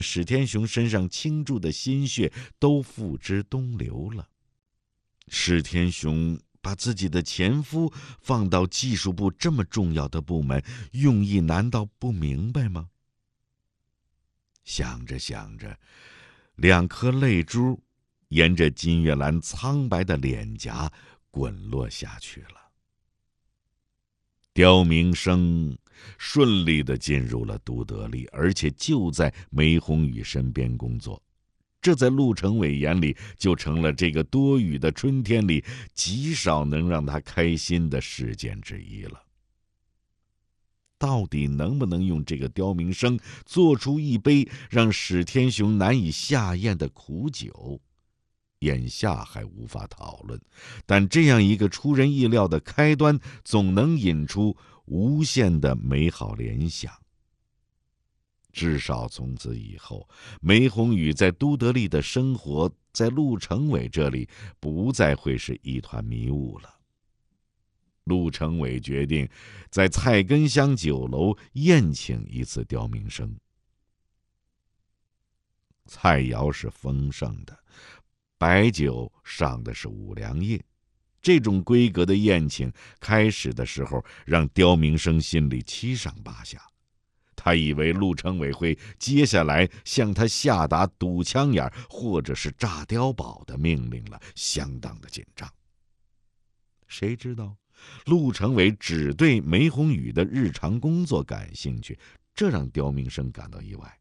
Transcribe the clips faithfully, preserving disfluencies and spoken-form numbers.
史天雄身上倾注的心血都付之东流了。史天雄把自己的前夫放到技术部这么重要的部门，用意难道不明白吗？想着想着，两颗泪珠沿着金月兰苍白的脸颊滚落下去了。刁明生顺利地进入了都德利，而且就在梅宏宇身边工作，这在陆成伟眼里就成了这个多雨的春天里极少能让他开心的事件之一了。到底能不能用这个刁明生做出一杯让史天雄难以下咽的苦酒，眼下还无法讨论，但这样一个出人意料的开端总能引出无限的美好联想。至少从此以后，梅宏宇在都德利的生活在陆成伟这里不再会是一团迷雾了。陆成伟决定在菜根乡酒楼宴请一次刁明生。菜肴是丰盛的，白酒上的是五粮液，这种规格的宴请开始的时候让刁明生心里七上八下。他以为陆成伟会接下来向他下达堵枪眼或者是炸碉堡的命令了，相当的紧张。谁知道陆成伟只对梅宏宇的日常工作感兴趣，这让刁明生感到意外。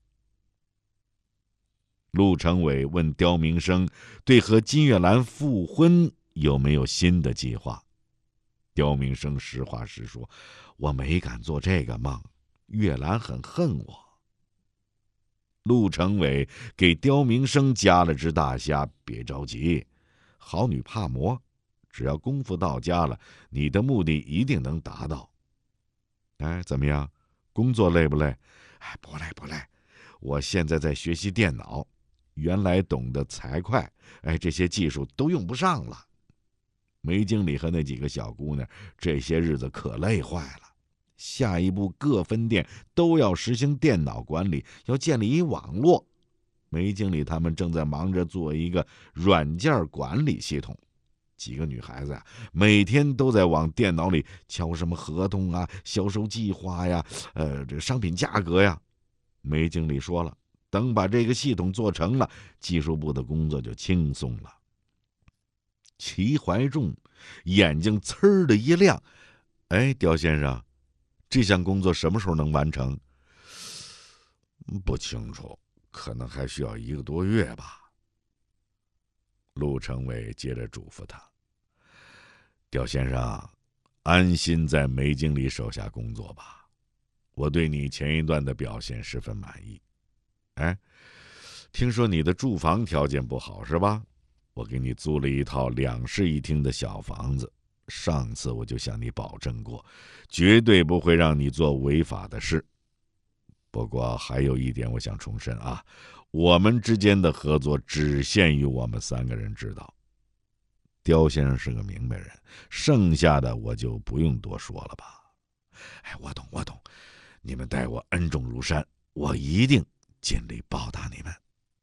陆成伟问刁明生对和金月兰复婚有没有新的计划。刁明生实话实说，我没敢做这个梦，月兰很恨我。陆成伟给刁明生加了只大虾，别着急，好女怕磨，只要功夫到家了，你的目的一定能达到。哎，怎么样？工作累不累？哎，不累不累，我现在在学习电脑，原来懂得财会，哎，这些技术都用不上了。梅经理和那几个小姑娘这些日子可累坏了，下一步各分店都要实行电脑管理，要建立一网络。梅经理他们正在忙着做一个软件管理系统，几个女孩子呀、啊，每天都在往电脑里敲什么合同啊、销售计划呀、呃，这商品价格呀。梅经理说了，等把这个系统做成了，技术部的工作就轻松了。齐怀仲眼睛呲儿的一亮，哎，刁先生，这项工作什么时候能完成？不清楚，可能还需要一个多月吧。陆成伟接着嘱咐他，刁先生，安心在梅经理手下工作吧，我对你前一段的表现十分满意。哎，听说你的住房条件不好是吧？我给你租了一套两室一厅的小房子，上次我就向你保证过，绝对不会让你做违法的事。不过还有一点我想重申啊，我们之间的合作只限于我们三个人知道。刁先生是个明白人，剩下的我就不用多说了吧。哎，我懂我懂，你们待我恩重如山，我一定尽力报答你们。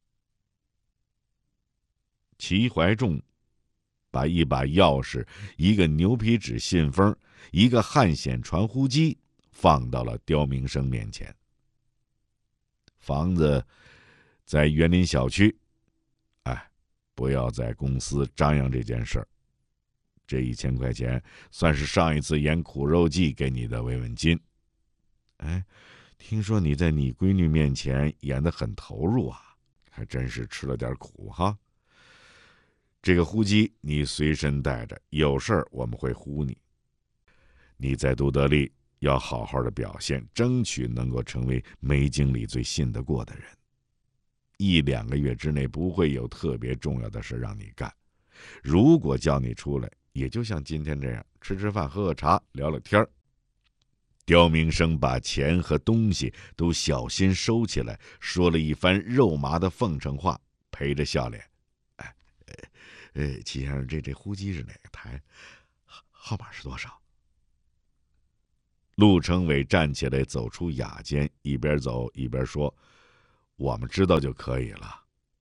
齐怀仲把一把钥匙、一个牛皮纸信封、一个汉显传呼机放到了刁明生面前。房子在园林小区，哎，不要在公司张扬这件事儿。这一千块钱算是上一次演苦肉计给你的慰问金。哎，听说你在你闺女面前演得很投入啊，还真是吃了点苦哈。这个呼机你随身带着，有事儿我们会呼你。你在都德利要好好的表现，争取能够成为梅经理最信得过的人。一两个月之内不会有特别重要的事让你干，如果叫你出来，也就像今天这样，吃吃饭、喝喝茶、聊聊天儿。刁明生把钱和东西都小心收起来，说了一番肉麻的奉承话，陪着笑脸。哎，呃，齐先生，这这呼机是哪个台？号码是多少？陆成伟站起来走出雅间，一边走一边说：“ 我们知道就可以了。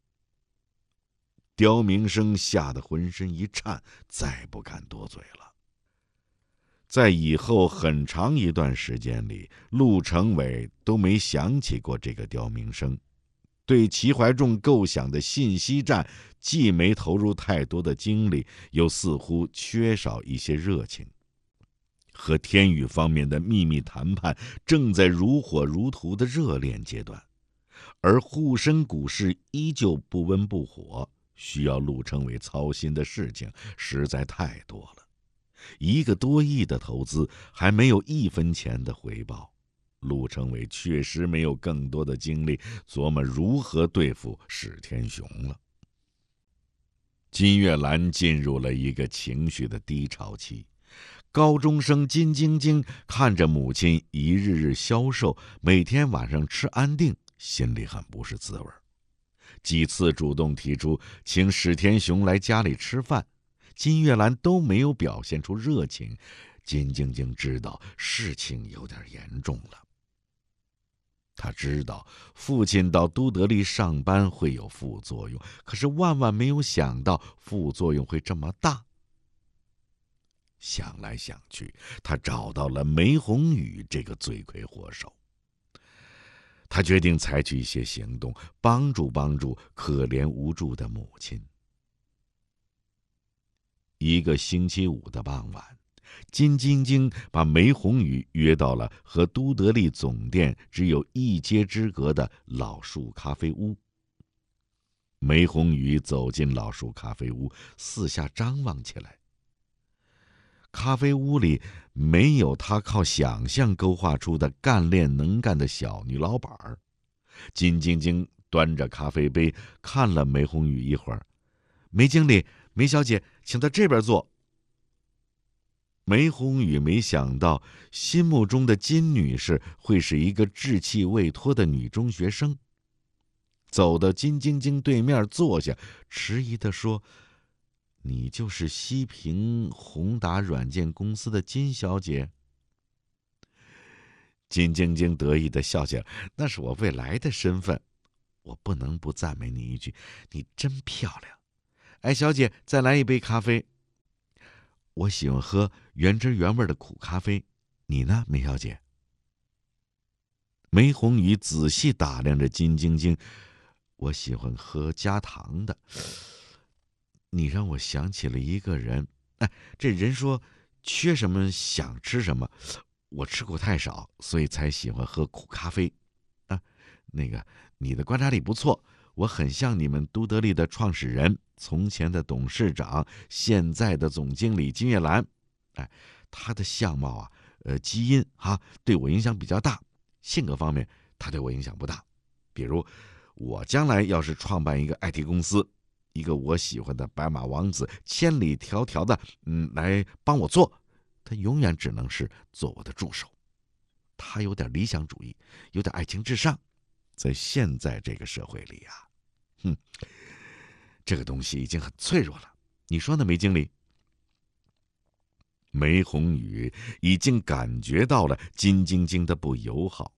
刁明生吓得浑身一颤，再不敢多嘴了。在以后很长一段时间里，陆成伟都没想起过这个刁明生，对齐怀仲构想的信息战既没投入太多的精力，又似乎缺少一些热情。和天宇方面的秘密谈判正在如火如荼的热恋阶段，而沪深股市依旧不温不火，需要陆成伟操心的事情实在太多了。一个多亿的投资还没有一分钱的回报，陆成伟确实没有更多的精力琢磨如何对付史天雄了。金月兰进入了一个情绪的低潮期，高中生金晶晶看着母亲一日日消瘦，每天晚上吃安定，心里很不是滋味。几次主动提出请史天雄来家里吃饭，金月兰都没有表现出热情。金晶晶知道事情有点严重了。他知道父亲到都德利上班会有副作用，可是万万没有想到副作用会这么大。想来想去，他找到了梅宏宇这个罪魁祸首。他决定采取一些行动，帮助帮助可怜无助的母亲。一个星期五的傍晚，金晶晶把梅宏宇约到了和都德利总店只有一街之隔的老树咖啡屋。梅宏宇走进老树咖啡屋，四下张望起来。咖啡屋里没有他靠想象勾画出的干练能干的小女老板儿。金晶晶端着咖啡杯看了梅宏宇一会儿，梅经理，梅小姐，请到这边坐。梅宏宇没想到心目中的金女士会是一个稚气未脱的女中学生，走到金晶晶对面坐下，迟疑地说：“你就是西平宏达软件公司的金小姐？”金晶晶得意地笑起来：“那是我未来的身份。我不能不赞美你一句，你真漂亮。哎，小姐，再来一杯咖啡。我喜欢喝原汁原味的苦咖啡，你呢，梅小姐？”梅宏宇仔细打量着金晶晶：“我喜欢喝加糖的。你让我想起了一个人，哎，这人说缺什么想吃什么，我吃过太少，所以才喜欢喝苦咖啡。啊，那个你的观察力不错，我很像你们都德利的创始人，从前的董事长，现在的总经理金月兰。哎，他的相貌啊，呃，基因哈，对我影响比较大，性格方面他对我影响不大。比如我将来要是创办一个 I T 公司，一个我喜欢的白马王子千里迢迢的嗯来帮我做，他永远只能是做我的助手。他有点理想主义，有点爱情至上，在现在这个社会里啊，哼，这个东西已经很脆弱了。你说呢，梅经理？梅宏宇已经感觉到了金晶晶的不友好。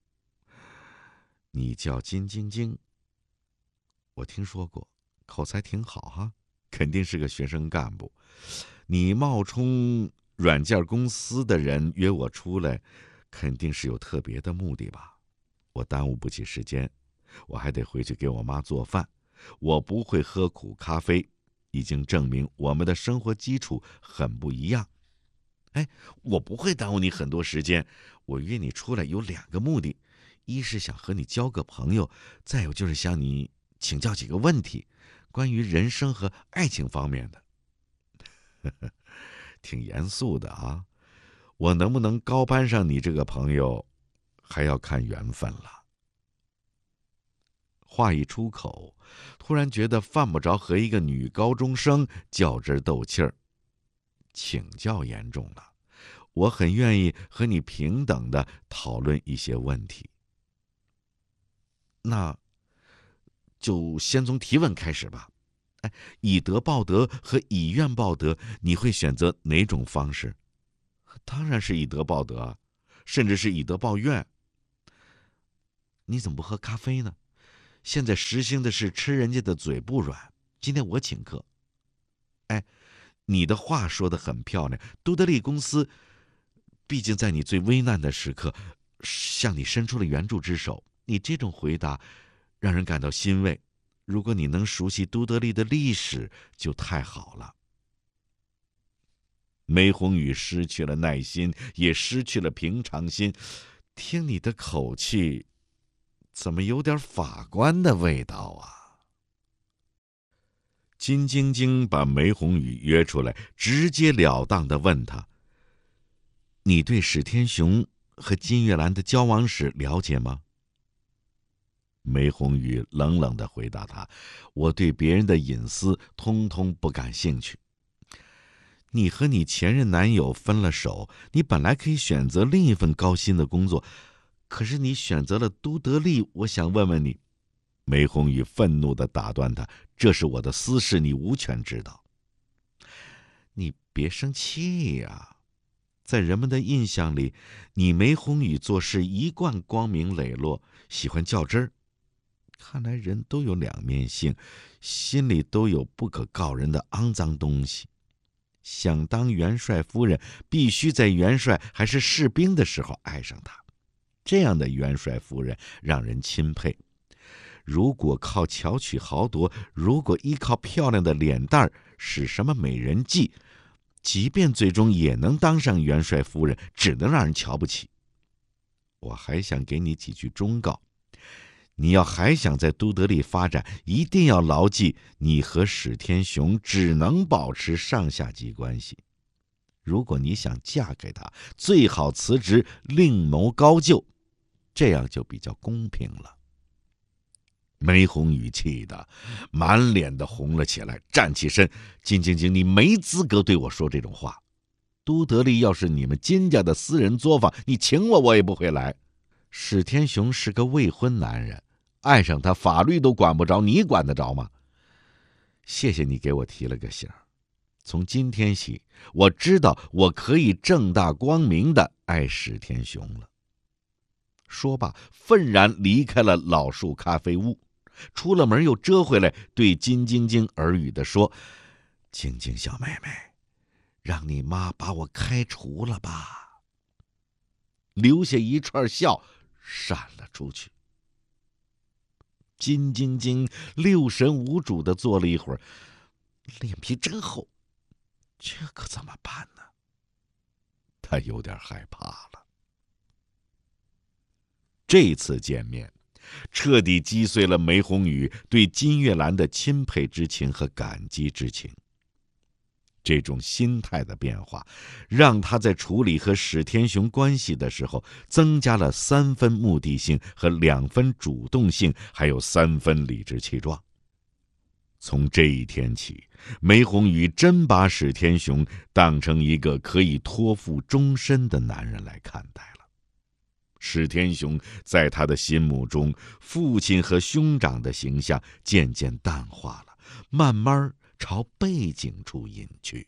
你叫金晶晶，我听说过，口才挺好哈，肯定是个学生干部。你冒充软件公司的人约我出来，肯定是有特别的目的吧？我耽误不起时间，我还得回去给我妈做饭。我不会喝苦咖啡，已经证明我们的生活基础很不一样。哎，我不会耽误你很多时间。我约你出来有两个目的，一是想和你交个朋友，再有就是向你请教几个问题，关于人生和爱情方面的。呵呵，挺严肃的啊。我能不能高攀上你这个朋友，还要看缘分了。话一出口，突然觉得犯不着和一个女高中生较真斗气儿。请教严重了，我很愿意和你平等的讨论一些问题。那就先从提问开始吧。哎，以德报德和以怨报德，你会选择哪种方式？当然是以德报德，甚至是以德报怨。你怎么不喝咖啡呢？ 现在实行的是吃人家的嘴不软，今天我请客。哎，你的话说得很漂亮，都德利公司毕竟在你最危难的时刻向你伸出了援助之手，你这种回答让人感到欣慰。如果你能熟悉都德利的历史就太好了。梅宏宇失去了耐心，也失去了平常心。听你的口气，怎么有点法官的味道啊？金晶晶把梅宏宇约出来，直截了当地问他：“你对史天雄和金月兰的交往史了解吗？”梅宏宇冷冷地回答他：“我对别人的隐私通通不感兴趣。你和你前任男友分了手，你本来可以选择另一份高薪的工作，可是你选择了都德利，我想问问你。”梅宏宇愤怒地打断他：“这是我的私事，你无权知道。”你别生气呀，在人们的印象里，你梅宏宇做事一贯光明磊落，喜欢较真儿。看来人都有两面性，心里都有不可告人的肮脏东西。想当元帅夫人，必须在元帅还是士兵的时候爱上他，这样的元帅夫人让人钦佩。如果靠巧取豪夺，如果依靠漂亮的脸蛋儿，使什么美人计，即便最终也能当上元帅夫人，只能让人瞧不起。我还想给你几句忠告，你要还想在都德利发展，一定要牢记，你和史天雄只能保持上下级关系。如果你想嫁给他，最好辞职，另谋高就，这样就比较公平了。梅宏宇气得满脸的红了起来，站起身：“金晶晶，你没资格对我说这种话。都德利要是你们金家的私人作坊，你请我我也不会来。史天雄是个未婚男人，爱上他法律都管不着，你管得着吗？谢谢你给我提了个醒，从今天起，我知道我可以正大光明地爱史天雄了。”说罢，愤然离开了老树咖啡屋，出了门又折回来，对金晶晶耳语地说：“晶晶小妹妹，让你妈把我开除了吧。”留下一串笑，闪了出去。金晶晶六神无主地坐了一会儿，脸皮真厚，这可怎么办呢？她有点害怕了。这次见面，彻底击碎了梅宏宇对金月兰的钦佩之情和感激之情。这种心态的变化，让他在处理和史天雄关系的时候，增加了三分目的性和两分主动性，还有三分理直气壮。从这一天起，梅宏宇真把史天雄当成一个可以托付终身的男人来看待了。史天雄在他的心目中，父亲和兄长的形象渐渐淡化了，慢慢朝背景处隐去。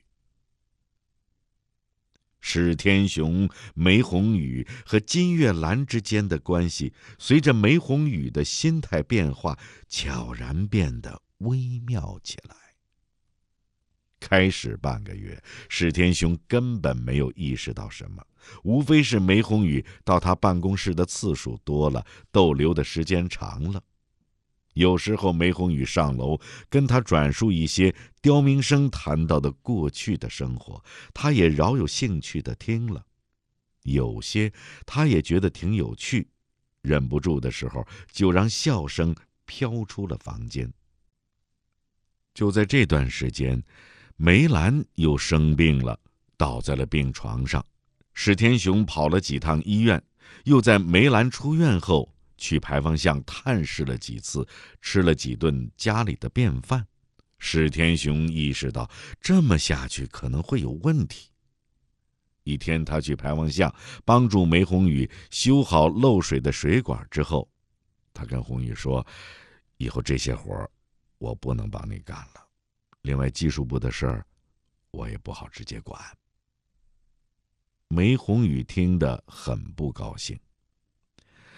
史天雄、梅宏宇和金月兰之间的关系，随着梅宏宇的心态变化，悄然变得微妙起来。开始半个月，史天雄根本没有意识到什么，无非是梅宏宇到他办公室的次数多了，逗留的时间长了。有时候梅宏宇上楼跟他转述一些刁明生谈到的过去的生活，他也饶有兴趣地听了。有些他也觉得挺有趣，忍不住的时候就让笑声飘出了房间。就在这段时间，梅兰又生病了，倒在了病床上。史天雄跑了几趟医院，又在梅兰出院后去牌坊巷探视了几次，吃了几顿家里的便饭。史天雄意识到这么下去可能会有问题。一天，他去牌坊巷帮助梅宏宇修好漏水的水管之后，他跟宏宇说：“以后这些活我不能帮你干了，另外技术部的事儿我也不好直接管。”梅宏宇听得很不高兴。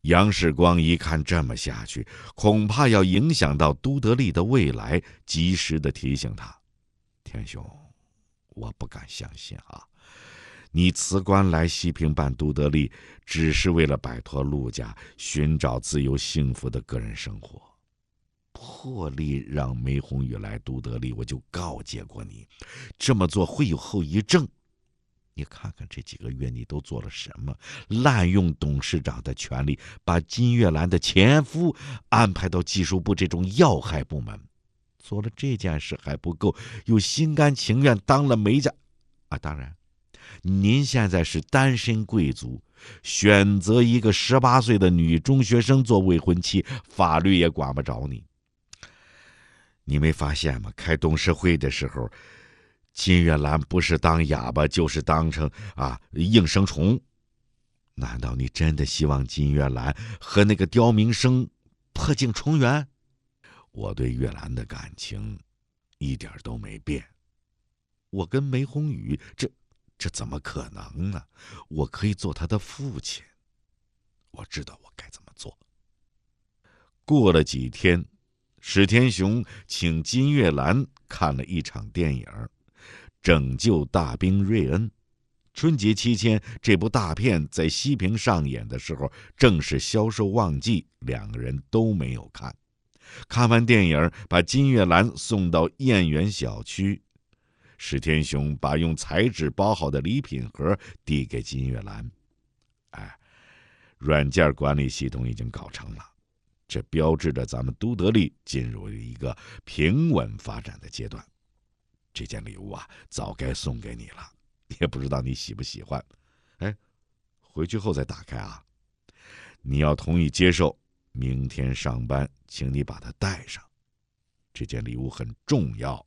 杨世光一看这么下去，恐怕要影响到都德利的未来，及时的提醒他：天兄，我不敢相信啊，你辞官来西平办都德利，只是为了摆脱陆家，寻找自由幸福的个人生活。破例让梅红雨来都德利，我就告诫过你，这么做会有后遗症。你看看这几个月你都做了什么？滥用董事长的权力，把金月兰的前夫安排到技术部这种要害部门，做了这件事还不够，又心甘情愿当了梅家啊！当然，您现在是单身贵族，选择一个十八岁的女中学生做未婚妻，法律也管不着你。你没发现吗？开董事会的时候，金月兰不是当哑巴，就是当成啊应声虫。难道你真的希望金月兰和那个刁明生破镜重圆？我对月兰的感情一点都没变。我跟梅红雨，这这怎么可能呢？我可以做他的父亲。我知道我该怎么做。过了几天，史天雄请金月兰看了一场电影《拯救大兵瑞恩》。春节期间，这部大片在西平上演的时候，正是销售旺季，两个人都没有看。看完电影，把金月兰送到燕园小区，史天雄把用彩纸包好的礼品盒递给金月兰。哎，软件管理系统已经搞成了，这标志着咱们都德利进入了一个平稳发展的阶段。这件礼物啊，早该送给你了，也不知道你喜不喜欢。哎，回去后再打开啊。你要同意接受，明天上班请你把它带上，这件礼物很重要。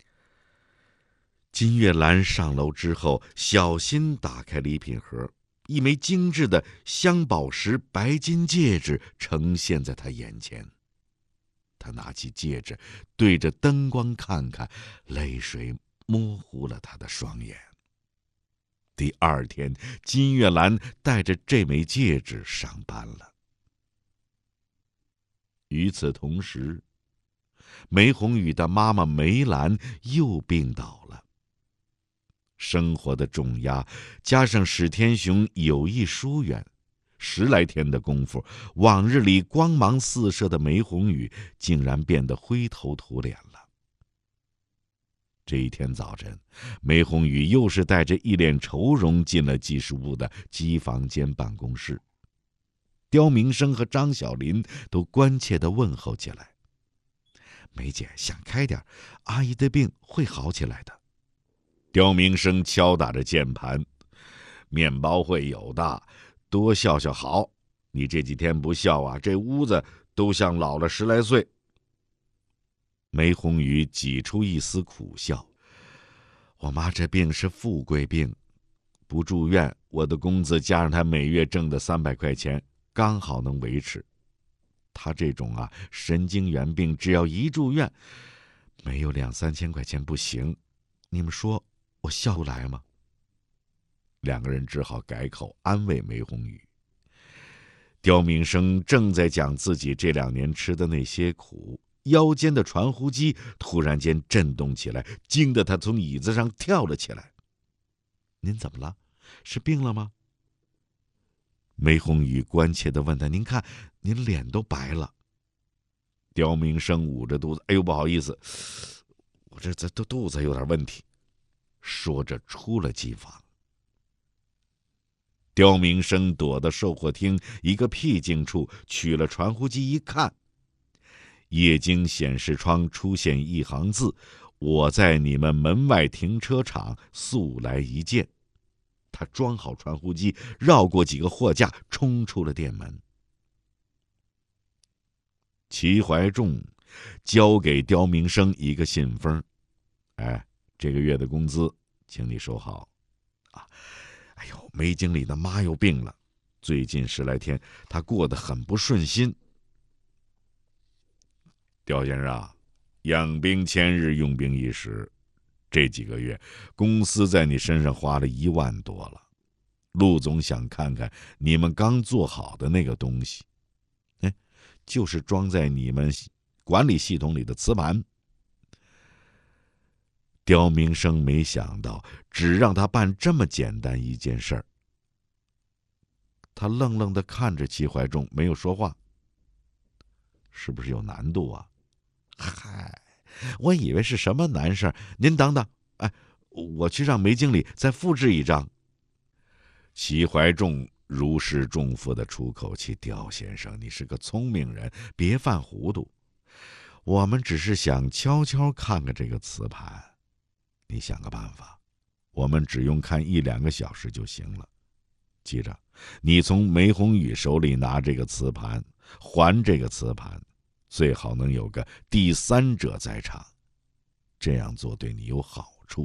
金月兰上楼之后，小心打开礼品盒，一枚精致的镶宝石白金戒指呈现在她眼前。他拿起戒指，对着灯光看看，泪水模糊了他的双眼。第二天，金月兰带着这枚戒指上班了。与此同时，梅红雨的妈妈梅兰又病倒了。生活的重压加上史天雄有意疏远，十来天的功夫，往日里光芒四射的梅红雨竟然变得灰头土脸了。这一天早晨，梅红雨又是带着一脸愁容进了技术部的机房间办公室。刁明生和张小林都关切地问候起来：梅姐，想开点，阿姨的病会好起来的。刁明生敲打着键盘：面包会有的，多笑笑好，你这几天不笑啊，这屋子都像老了十来岁。梅红雨挤出一丝苦笑：我妈这病是富贵病，不住院，我的工资加上她每月挣的三百块钱，刚好能维持。她这种啊神经元病，只要一住院，没有两三千块钱不行。你们说我笑不来吗？两个人只好改口安慰梅红雨。刁明生正在讲自己这两年吃的那些苦，腰间的传呼机突然间震动起来，惊得他从椅子上跳了起来。您怎么了？是病了吗？梅红雨关切地问他：您看您脸都白了。刁明生捂着肚子：哎呦，不好意思，我这这肚子有点问题。说着出了机房。刁明生躲到售货厅一个僻静处，取了传呼机一看，液晶显示窗出现一行字：我在你们门外停车场，速来一见。他装好传呼机，绕过几个货架，冲出了店门。齐怀仲交给刁明生一个信封：哎，这个月的工资请你收好啊。哎呦，梅经理的妈又病了，最近十来天他过得很不顺心。刁先生啊，养兵千日，用兵一时，这几个月公司在你身上花了一万多了。陆总想看看你们刚做好的那个东西， 就是装在你们管理系统里的磁盘。刁明生没想到只让他办这么简单一件事儿，他愣愣地看着齐怀仲，没有说话。是不是有难度啊？嗨，我以为是什么难事儿。您等等，哎，我去让梅经理再复制一张。齐怀仲如释重负地出口气：刁先生，你是个聪明人，别犯糊涂。我们只是想悄悄看看这个磁盘，你想个办法，我们只用看一两个小时就行了。记着，你从梅宏宇手里拿这个磁盘，还这个磁盘，最好能有个第三者在场，这样做对你有好处。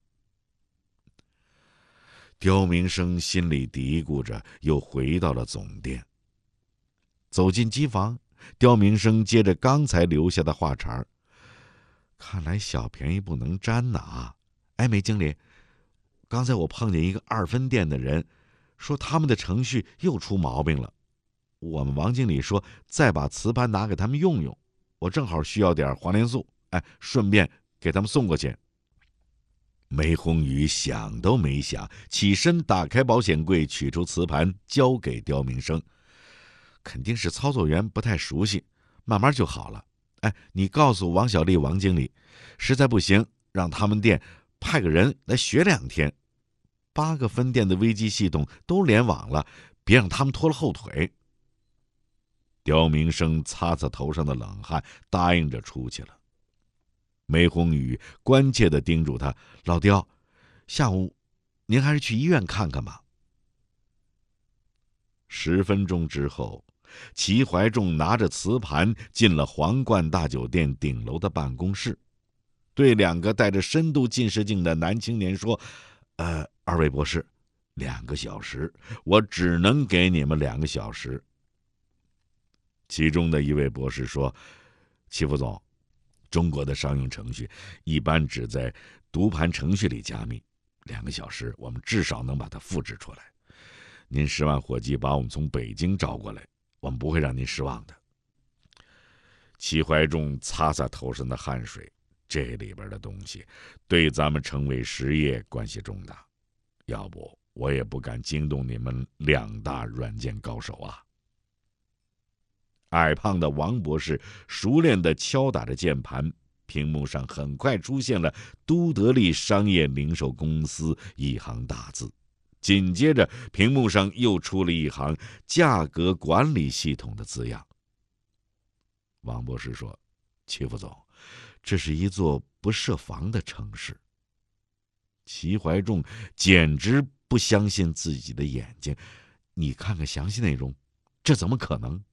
刁明生心里嘀咕着，又回到了总店。走进机房，刁明生接着刚才留下的话茬儿：看来小便宜不能沾呐啊！哎，梅经理，刚才我碰见一个二分店的人，说他们的程序又出毛病了。我们王经理说再把磁盘拿给他们用用，我正好需要点黄连素，哎，顺便给他们送过去。梅宏宇想都没想，起身打开保险柜，取出磁盘交给刁明生。肯定是操作员不太熟悉，慢慢就好了。哎，你告诉王小丽王经理，实在不行让他们店派个人来学两天。八个分店的危机系统都联网了，别让他们拖了后腿。刁明生擦擦头上的冷汗，答应着出去了。梅宏宇关切地叮嘱他：老刁，下午您还是去医院看看吧。十分钟之后，齐怀仲拿着磁盘进了皇冠大酒店顶楼的办公室，对两个戴着深度近视镜的男青年说：呃，二位博士，两个小时，我只能给你们两个小时。其中的一位博士说：齐副总，中国的商用程序一般只在读盘程序里加密，两个小时我们至少能把它复制出来。您十万伙计把我们从北京招过来，我们不会让您失望的。齐怀仲擦擦头上的汗水，这里边的东西对咱们成为实业关系重大，要不我也不敢惊动你们两大软件高手啊。矮胖的王博士熟练地敲打着键盘，屏幕上很快出现了都德利商业零售公司一行大字，紧接着屏幕上又出了一行价格管理系统的字样。王博士说：齐副总，这是一座不设防的城市。齐怀仲简直不相信自己的眼睛，你看看详细内容，这怎么可能？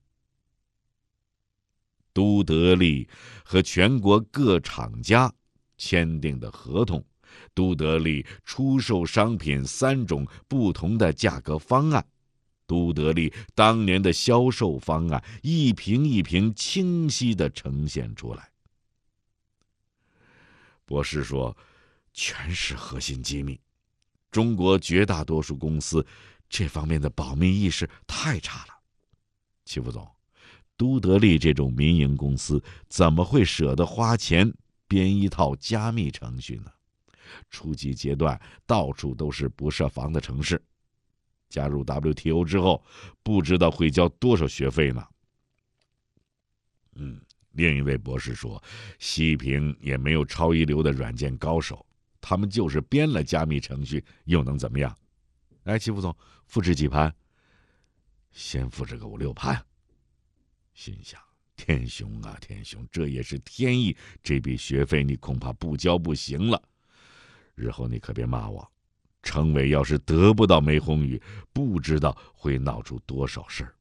都德利和全国各厂家签订的合同，都德利出售商品三种不同的价格方案，都德利当年的销售方案一瓶一瓶清晰地呈现出来。博士说，全是核心机密，中国绝大多数公司这方面的保密意识太差了。齐副总，都德利这种民营公司怎么会舍得花钱编一套加密程序呢？初级阶段到处都是不设防的城市，加入 W T O 之后，不知道会交多少学费呢。嗯，另一位博士说，西平也没有超一流的软件高手，他们就是编了加密程序，又能怎么样？哎，齐副总，复制几盘？先复制个五六盘。心想，天雄啊天雄，这也是天意，这笔学费你恐怕不交不行了。日后你可别骂我，程伟要是得不到梅宏宇，不知道会闹出多少事儿。